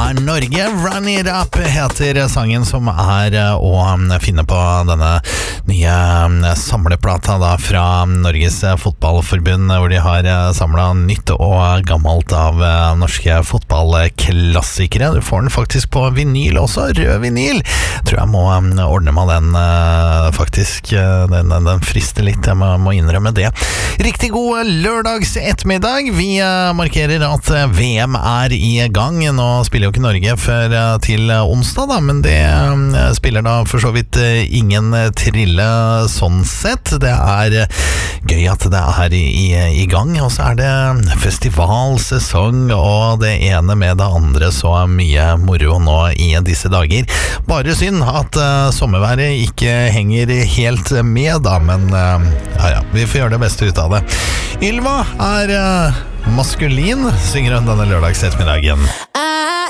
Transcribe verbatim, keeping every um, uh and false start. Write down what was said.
er Norge. Run It Up heter sangen som er å finne på denne nye samleplata da fra Norges fotballforbund, hvor de har samlet nytt og gammelt av norske fotballklassikere. Du får den faktisk på vinyl også, rød vinyl. Tror jeg må ordne meg den faktisk. Den, den, den frister litt, jeg må, må innrømme det. Riktig god lørdags ettermiddag. Vi markerer at V M er i gang. Nå spiller jo ikke Norge før til onsdag da, men det spiller da for så vidt ingen trille sånn sett. Det er gøy at det er i, i, i gang, og så er det festivalsesong og det ene med det andre, så mye moro nå i disse dager. Bare synd at uh, sommerværet ikke henger helt med da, men uh, ja, ja, vi får gjøre det beste ut av det. Ylva er uh, maskulin, synger hun denne lørdags ettermiddagen.